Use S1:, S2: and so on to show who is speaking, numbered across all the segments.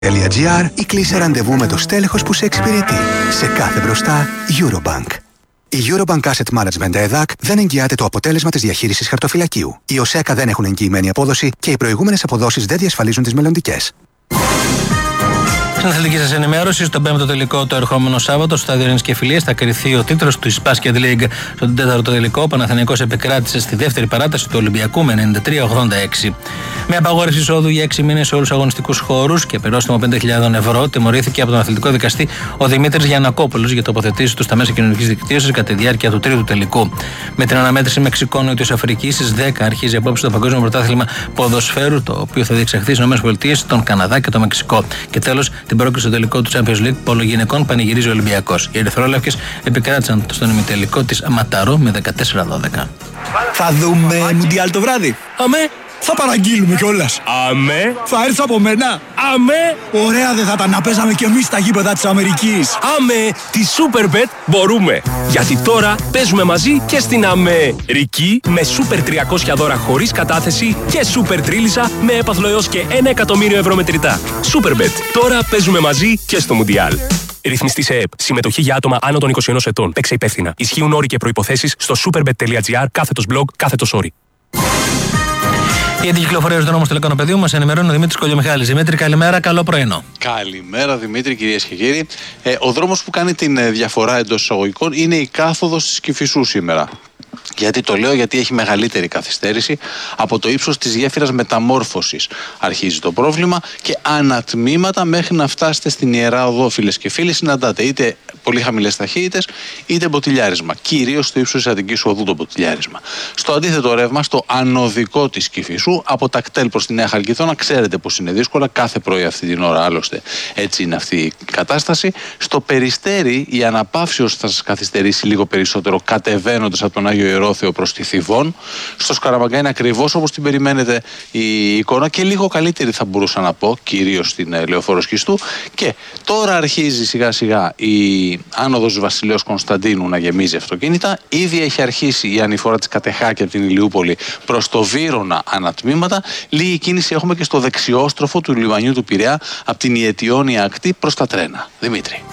S1: Super.gr ή κλείσε ραντεβού με το στέλεχος που σε εξυπηρετεί. Σε κάθε μπροστά, Eurobank. Η Eurobank Asset Management ΕΔΑΚ δεν εγγυάται το αποτέλεσμα της διαχείρισης χαρτοφυλακίου. Οι ΟΣΕΚΑ δεν έχουν εγγυημένη απόδοση και οι προηγούμενες αποδόσεις δεν διασφαλίζουν τις μελλοντικές.
S2: Στην αθλητική σας ενημέρωση, στον 5ο τελικό το ερχόμενο Σάββατο, στο στάδιο Ειρήνης και Φιλίας, θα κριθεί ο τίτλος του Basket League. Στον 4ο τελικό, ο Παναθηναϊκός επικράτησε στη δεύτερη παράταση του Ολυμπιακού με 93-86. Με απαγόρευση εισόδου για 6 μήνες σε όλους τους αγωνιστικούς χώρους και πρόστιμο 5.000 ευρώ, τιμωρήθηκε από τον αθλητικό δικαστή ο Δημήτρης Γιαννακόπουλος για τοποθετήσεις του στα μέσα κοινωνικής δικτύωσης κατά τη διάρκεια του τρίτου τελικού. Με την αναμέτρηση Μεξικών Νότιος Αφρικής στις 10 αρχίζει απόψε το Παγκόσμιο Πρωτάθλημα Ποδοσφαίρου, το οποίο θα διεξαχθεί στις ΗΠΑ, τον Καναδά και το Μεξικό. Και τέλος, την πρόκριση στο τελικό του Champions League Πολογυναικών πανηγυρίζει ο Ολυμπιακός. Οι ερυθρόλευκες επικράτησαν στον ημιτελικό της Ματαρό με 14-12.
S3: Θα δούμε Μουντιάλ το βράδυ.
S2: Αμέ!
S3: Θα παραγγείλουμε κιόλας.
S4: Αμέ!
S3: Θα έρθει από μένα.
S4: Αμέ!
S3: Ωραία δεν θα τα να παίζαμε κι εμείς στα γήπεδα της Αμερικής.
S4: Αμέ! Τη Superbet μπορούμε. Γιατί τώρα παίζουμε μαζί και στην Αμερική με Super 300 δώρα χωρίς κατάθεση και Super Τρίλισσα με έπαθλο έως και 1 εκατομμύριο ευρώ μετρητά. Superbet. Τώρα παίζουμε μαζί και στο Μουντιάλ. Ρυθμιστή σε ΕΕΠ. Συμμετοχή για άτομα άνω των 21 ετών. Παίξε υπεύθυνα. Ισχύουν όροι και προϋποθέσεις στο superbet.gr/blog/όροι.
S2: Για την κυκλοφορία στον νόμο τηλεκονοπεδίου μας ενημερώνει ο Δημήτρης Κολιομιχάλης. Δημήτρη, καλημέρα, καλό πρωινό.
S5: Καλημέρα Δημήτρη, κυρίες και κύριοι. Ο δρόμος που κάνει την διαφορά εντός εισαγωγικών είναι η κάθοδος της Κηφισού σήμερα. Γιατί το λέω? Γιατί έχει μεγαλύτερη καθυστέρηση. Από το ύψος της γέφυρας μεταμόρφωσης αρχίζει το πρόβλημα και ανατμήματα μέχρι να φτάσετε στην Ιερά Οδό, φίλες και φίλοι, συναντάτε είτε πολύ χαμηλές ταχύτητες είτε μποτιλιάρισμα. Κυρίως στο ύψος της Αττικής Οδού το μποτιλιάρισμα. Στο αντίθετο ρεύμα, στο ανωδικό της Κηφισού, από τα κτέλ προς τη Νέα Χαλκιδόνα, ξέρετε πως είναι δύσκολα κάθε πρωί αυτή την ώρα. Άλλωστε, έτσι είναι αυτή η κατάσταση. Στο Περιστέρι, η αναπαύσεως θα σας καθυστερήσει λίγο περισσότερο κατεβαίνοντας από τον Άγιο Ιερόθεο προς τη Θηβών. Στο Σκαραμαγκά είναι ακριβώς όπως την περιμένετε η εικόνα και λίγο καλύτερη θα μπορούσα να πω, κυρίως στην Λεωφόρο Σκιστού. Και τώρα αρχίζει σιγά σιγά η άνοδος Βασιλέως Κωνσταντίνου να γεμίζει αυτοκίνητα. Ήδη έχει αρχίσει η ανηφορά της Κατεχάκη από την Ηλιούπολη προς το Βύρωνα ανατμήματα. Λίγη κίνηση έχουμε και στο δεξιόστροφο του λιμανιού του Πειραιά από την Ιετιόνια ακτή προς τα τρένα. Δημήτρη.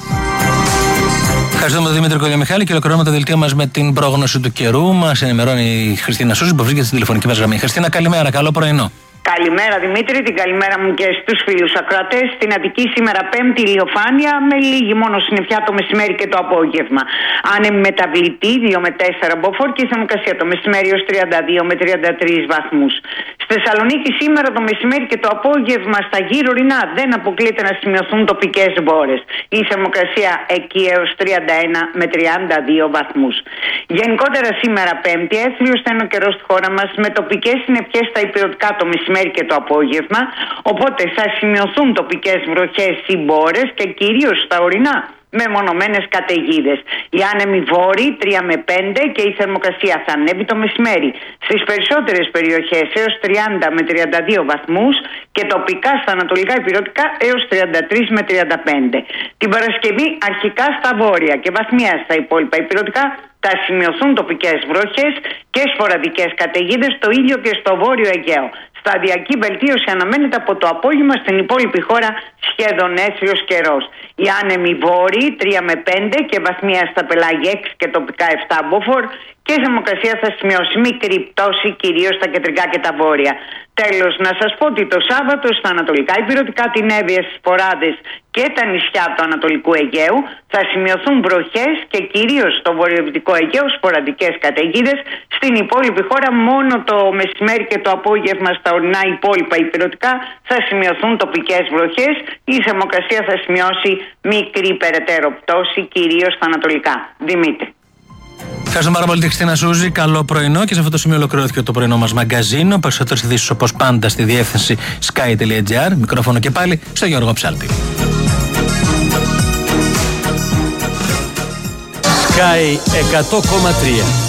S2: Ευχαριστούμε τον Δημήτρη Κολιομιχάλη και ολοκληρώνουμε το δελτίο μας με την πρόγνωση του καιρού. Μας ενημερώνει η Χριστίνα Σούζη που βρίσκεται στην τηλεφωνική μας γραμμή. Χριστίνα, καλημέρα, καλό πρωινό.
S6: Καλημέρα Δημήτρη, την καλημέρα μου και στους φίλους ακροατές. Στην Αττική σήμερα Πέμπτη ηλιοφάνεια με λίγη μόνο συννεφιά το μεσημέρι και το απόγευμα. Άνεμη μεταβλητή 2 με 4 μποφόρ και η θερμοκρασία το μεσημέρι ως 32 με 33 βαθμούς. Στη Θεσσαλονίκη σήμερα το μεσημέρι και το απόγευμα στα γύρω ορεινά δεν αποκλείεται να σημειωθούν τοπικές μπόρες. Η θερμοκρασία εκεί έως 31 με 32 βαθμούς. Γενικότερα σήμερα Πέμπτη έθριος θα είναι ο καιρός στη χώρα μας με τοπικές συννεφιές στα ηπειρωτικά το μεσημέρι και το απόγευμα, οπότε θα σημειωθούν τοπικές βροχές ή μπόρες και κυρίως στα ορεινά με μονομένες καταιγίδες. Οι άνεμοι βόρειοι 3 με 5 και η θερμοκρασία θα ανέβει το μεσημέρι στις περισσότερες περιοχές έως 30 με 32 βαθμούς και τοπικά στα ανατολικά ηπειρωτικά έως 33 με 35. Την Παρασκευή αρχικά στα βόρεια και βαθμιά στα υπόλοιπα ηπειρωτικά θα σημειωθούν τοπικές βροχές και σποραδικές καταιγίδες στο ήλιο και στο βόρειο Αιγαίο. Σταδιακή βελτίωση αναμένεται από το απόγευμα στην υπόλοιπη χώρα σχεδόν έθριος καιρός. Οι άνεμοι βόρειοι 3 με 5 και βαθμία στα πελάγια 6 και τοπικά 7 μποφόρ και η θερμοκρασία θα σημειώσει μικρή πτώση κυρίως στα κεντρικά και τα βόρεια. Τέλος, να σας πω ότι το Σάββατο στα ανατολικά ηπειρωτικά, την Εύβοια, στις Ποράδες και τα νησιά του Ανατολικού Αιγαίου θα σημειωθούν βροχές και κυρίως στο βορειοδυτικό Αιγαίο σποραδικές καταιγίδες. Στην υπόλοιπη χώρα μόνο το μεσημέρι και το απόγευμα στα ορεινά υπόλοιπα ηπειρωτικά θα σημειωθούν τοπικές βροχές. Η θερμοκρασία θα σημειώσει μικρή περαιτέρω πτώση κυρίως στα ανατολικά. Δημήτρη.
S2: Ευχαριστούμε πάρα πολύ τη Χριστίνα Σούζη. Καλό πρωινό και σε αυτό το σημείο ολοκληρώθηκε το πρωινό μας μαγκαζίνο. Περισσότερες ειδήσεις όπως πάντα στη διεύθυνση sky.gr. Μικρόφωνο και πάλι στο Γιώργο Ψάλτη.
S7: Sky 100,3